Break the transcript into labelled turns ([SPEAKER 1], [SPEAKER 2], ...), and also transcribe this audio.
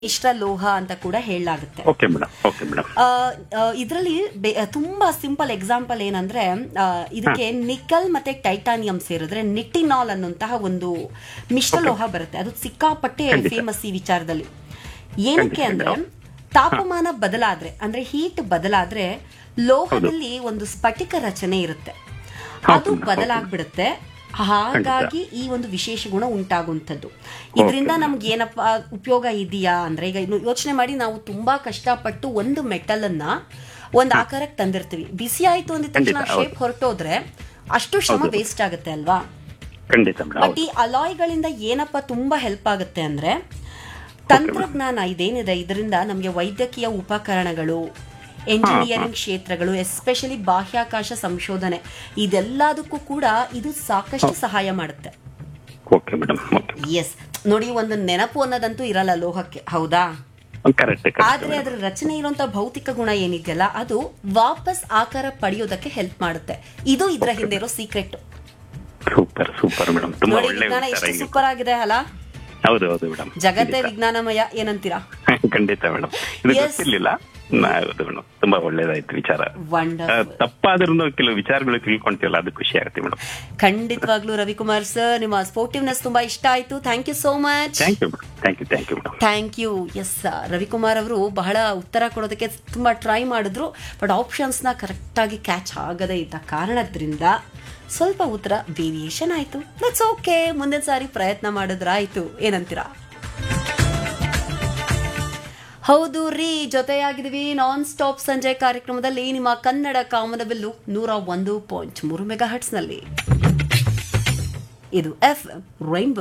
[SPEAKER 1] ಇಷ್ಟ ಲೋಹ ಅಂತ ಕೂಡ ಹೇಳಲಾಗುತ್ತೆ.
[SPEAKER 2] Okay madam, okay madam.
[SPEAKER 1] ಇದರಲ್ಲಿ ತುಂಬಾ ಸಿಂಪಲ್ ಎಕ್ಸಾಂಪಲ್ ಏನಂದ್ರೆ ಇದಕ್ಕೆ ನಿಕಲ್ ಮತ್ತೆ ಟೈಟಾನಿಯಂ ಸೇರಿದ್ರೆ ನಿಟಿನಾಲ್ ಅನ್ನುವಂತಹ ಒಂದು ಮಿಶ್ರಲೋಹ ಬರುತ್ತೆ. ಅದು ಸಿಕ್ಕಾಪಟ್ಟೆ ಫೇಮಸ್ ಈ ವಿಚಾರದಲ್ಲಿ. ಏನಕ್ಕೆ ಅಂದ್ರೆ ತಾಪಮಾನ ಬದಲಾದ್ರೆ ಅಂದ್ರೆ ಹೀಟ್ ಬದಲಾದ್ರೆ ಲೋಹದಲ್ಲಿ ಒಂದು ಸ್ಫಟಿಕ ರಚನೆ ಇರುತ್ತೆ, ಅದು ಬದಲಾಗ್ಬಿಡುತ್ತೆ. ಹಾಗಾಗಿ ಈ ಒಂದು ವಿಶೇಷ ಗುಣ ಉಂಟಾಗುವಂಥದ್ದು. ಇದರಿಂದ ನಮ್ಗೆ ಏನಪ್ಪ ಉಪಯೋಗ ಇದೆಯಾ ಅಂದ್ರೆ, ಈಗ ಯೋಚನೆ ಮಾಡಿ, ನಾವು ತುಂಬಾ ಕಷ್ಟಪಟ್ಟು ಒಂದು ಮೆಟಲ್ ಅನ್ನ ಒಂದು ಆಕಾರಕ್ಕೆ ತಂದಿರ್ತೀವಿ, ಬಿಸಿ ಆಯ್ತು ಅಂದ ತಕ್ಷಣ ಶೇಪ್ ಹೊರಟೋದ್ರೆ ಅಷ್ಟು ಶ್ರಮ ವೇಸ್ಟ್ ಆಗುತ್ತೆ ಅಲ್ವಾ. ಬಟ್ ಈ ಅಲಾಯ್ಗಳಿಂದ ಏನಪ್ಪ ತುಂಬಾ ಹೆಲ್ಪ್ ಆಗುತ್ತೆ ಅಂದ್ರೆ, ತಂತ್ರಜ್ಞಾನ ಇದೇನಿದೆ ಇದರಿಂದ ನಮಗೆ ವೈದ್ಯಕೀಯ ಉಪಕರಣಗಳು, ಎಂಜಿನಿಯರಿಂಗ್ ಕ್ಷೇತ್ರಗಳು, ಎಸ್ಪೆಷಲಿ ಬಾಹ್ಯಾಕಾಶ ಸಂಶೋಧನೆ, ಇದೆಲ್ಲದಕ್ಕೂ ಕೂಡ ಇದು ಸಾಕಷ್ಟು ಸಹಾಯ ಮಾಡುತ್ತೆ. ಎಸ್ ನೋಡಿ, ಒಂದು ನೆನಪು ಅನ್ನೋದಂತೂ ಇರಲ್ಲ ಲೋಹಕ್ಕೆ, ಹೌದಾ? ಆದ್ರೆ ಅದರ ರಚನೆ ಇರುವಂತಹ ಭೌತಿಕ ಗುಣ ಏನಿದೆಯಲ್ಲ, ಅದು ವಾಪಸ್ ಆಕಾರ ಪಡೆಯೋದಕ್ಕೆ ಹೆಲ್ಪ್ ಮಾಡುತ್ತೆ. ಇದು ಇದರ ಹಿಂದೆ ಇರೋ ಸೀಕ್ರೆಟ್. ನೋಡಿ, ವಿಜ್ಞಾನ ಎಷ್ಟು ಸೂಪರ್ ಆಗಿದೆ ಅಲ್ಲ.
[SPEAKER 2] ಹೌದು ಹೌದು ಮೇಡಮ್,
[SPEAKER 1] ಜಗತ್ತೇ ವಿಜ್ಞಾನಮಯ, ಏನಂತೀರಾ?
[SPEAKER 2] ಖಂಡಿತ ಮೇಡಮ್, ಇದು ಗೊತ್ತಿರ್ಲಿಲ್ಲ. ಹೌದು ಮೇಡಮ್, ತುಂಬಾ ಒಳ್ಳೇದಾಯ್ತು ವಿಚಾರ. ತಪ್ಪಾದ್ರೂ ಕೆಲವು ವಿಚಾರಗಳು ತಿಳ್ಕೊಂತೀವಲ್ಲ, ಅದು ಖುಷಿ ಆಗುತ್ತೆ ಮೇಡಮ್.
[SPEAKER 1] ಖಂಡಿತವಾಗ್ಲೂ ರವಿಕುಮಾರ್ ಸರ್, ನಿಮ್ಮ ಸ್ಪೋರ್ಟಿವ್ನೆಸ್ ತುಂಬಾ ಇಷ್ಟ ಆಯ್ತು. Thank you so much.
[SPEAKER 2] Thank you madam.
[SPEAKER 1] Thank you. S, Ravikumar ಅವರು ಬಹಳ ಉತ್ತರ ಕೊಡೋದಕ್ಕೆ ತುಂಬಾ ಟ್ರೈ ಮಾಡಿದ್ರು, ಬಟ್ ಆಪ್ಷನ್ಸ್ ನ ಕರೆಕ್ಟ್ ಆಗಿ ಕ್ಯಾಚ್ ಆಗದೇ ಇದ್ದ ಕಾರಣದ್ರಿಂದ ಸ್ವಲ್ಪ ಉತ್ತರ ವೇರಿಯೇಷನ್ ಆಯ್ತು. ದಟ್ಸ್ ಓಕೆ, ಮುಂದಿನ ಸಾರಿ ಪ್ರಯತ್ನ ಮಾಡಿದ್ರಾಯ್ತು, ಏನಂತೀರಾ? ಹೌದು ರೀ, ಜೊತೆಯಾಗಿದ್ದೀವಿ ನಾನ್ ಸ್ಟಾಪ್ ಸಂಜೆ ಕಾರ್ಯಕ್ರಮದಲ್ಲಿ ನಿಮ್ಮ ಕನ್ನಡ ಕಾಮನಬಿಲ್ಲು 101.3 ಮೆಗಾಹರ್ಟ್ಸ್ ನಲ್ಲಿ. ಇದು FM ರೈನ್ಬೋ.